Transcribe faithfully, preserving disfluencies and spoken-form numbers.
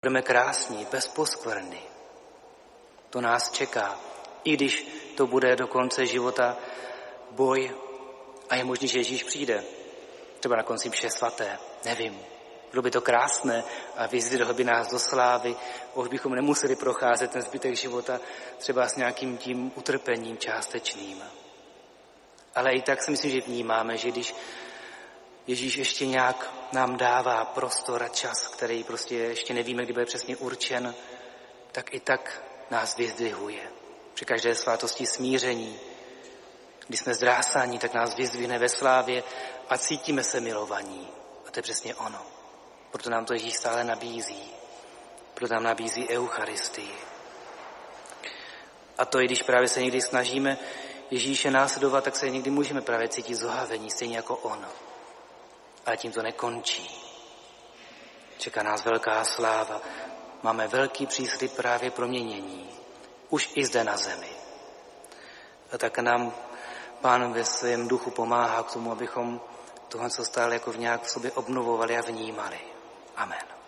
budeme krásní, bez poskvrny. To nás čeká, i když to bude do konce života boj a je možný, že Ježíš přijde. Třeba na konci mše svaté, nevím. Bylo by to krásné a vyzdvihl by nás do slávy, už bychom nemuseli procházet ten zbytek života třeba s nějakým tím utrpením částečným. Ale i tak si myslím, že vnímáme, že když Ježíš ještě nějak nám dává prostor a čas, který prostě ještě nevíme, kdy bude přesně určen, tak i tak nás vyzdvihuje. Při každé svátosti smíření, když jsme zdrásáni, tak nás vyzdvihne ve slávě a cítíme se milovaní. A to je přesně ono. Proto nám to Ježíš stále nabízí. Proto nám nabízí Eucharistii. A to, i když právě se někdy snažíme Ježíše následovat, tak se někdy můžeme právě cítit zohavení, stejně jako on. Ale tím to nekončí. Čeká nás velká sláva. Máme velký příslib právě proměnění. Už i zde na zemi. A tak nám Pán ve svém duchu pomáhá k tomu, abychom tohle, co stále jako v nějak v sobě obnovovali a vnímali. Amen.